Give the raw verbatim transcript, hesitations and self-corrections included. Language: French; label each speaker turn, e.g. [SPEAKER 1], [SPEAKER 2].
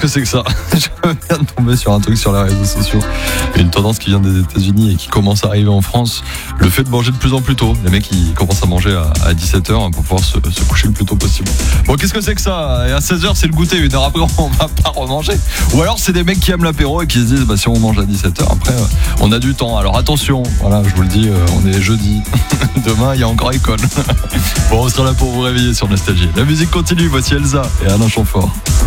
[SPEAKER 1] que c'est que ça? Je viens de tomber sur un truc sur les réseaux sociaux. Une tendance qui vient des États-Unis et qui commence à arriver en France. Le fait de manger de plus en plus tôt. Les mecs, ils commencent à manger à, à dix-sept heures pour pouvoir se, se coucher le plus tôt possible. Bon, qu'est-ce que c'est que ça? Et à seize heures, c'est le goûter. Une heure après, on va pas remanger. Ou alors, c'est des mecs qui aiment l'apéro et qui se disent, bah, si on mange à dix-sept heures, après, on a du temps. Alors attention, voilà, je vous le dis, on est jeudi. Demain, il y a encore école. Bon, on sera là pour vous réveiller sur Nostalgie. La musique continue. Voici Elsa et Alain Chamfort.